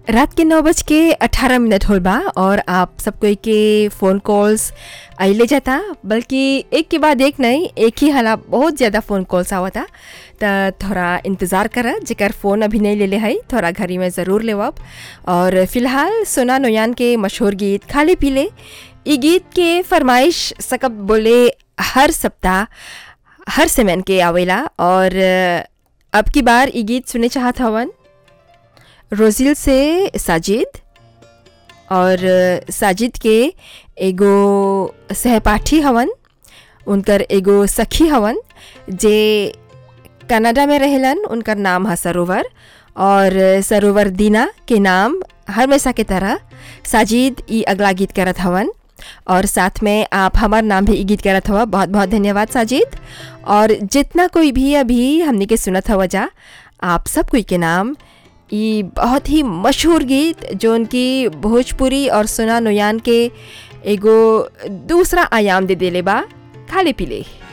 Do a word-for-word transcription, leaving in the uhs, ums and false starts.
रात के नौ बज के अठारह मिनट होल बा और आप सब कोई के फ़ोन कॉल्स आइले जाता, बल्कि एक के बाद एक नहीं, एक ही हला बहुत ज़्यादा फ़ोन कॉल्स आवता। त थोड़ा इंतज़ार करा, जेकर फ़ोन अभी नहीं लेले है थोड़ा घड़ी में ज़रूर लेवब। और फ़िलहाल सोना नोयान के मशहूर गीत खाले पीले, ई गीत के फरमाइश सकब बोले हर सप्ताह हर सेमेन के आवेला। और अब की बार ई गीत सुने चाहत हवन रोजिल से साजिद, और साजिद के एगो सहपाठी हवन, उनकर एगो सखी हवन जे कनाडा में रहेलन। उनकर नाम है सरोवर, और सरोवर दीना के नाम हमेशा के तरह साजिद ई अगला गीत करत हवन। और साथ में आप हमार नाम भी ई गीत करत हवा। बहुत बहुत धन्यवाद साजिद। और जितना कोई भी अभी हमने के सुनत हवा जा, आप सब कोई के नाम ये बहुत ही मशहूर गीत जो उनकी भोजपुरी और सोना नोयान के एगो दूसरा आयाम दे देले बा, खाले पीले।